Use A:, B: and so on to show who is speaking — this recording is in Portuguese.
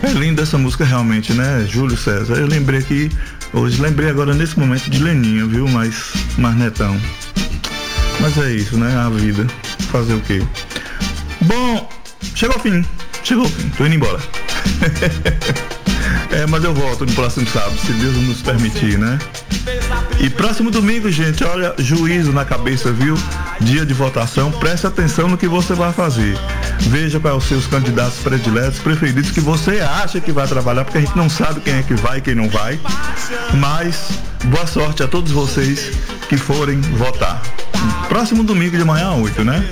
A: É linda essa música realmente, né, Júlio César? Eu lembrei aqui, hoje lembrei agora nesse momento de Leninha, viu? Mas Netão. Mas é isso, né? A vida. Fazer o quê? Bom, chegou ao fim, tô indo embora. Mas eu volto no próximo sábado, se Deus nos permitir, né? E próximo domingo, gente, olha, juízo na cabeça, viu? Dia de votação, preste atenção no que você vai fazer. Veja quais os seus candidatos prediletos, preferidos, que você acha que vai trabalhar, porque a gente não sabe quem é que vai e quem não vai. Mas boa sorte a todos vocês que forem votar. Próximo domingo de manhã às 8, né?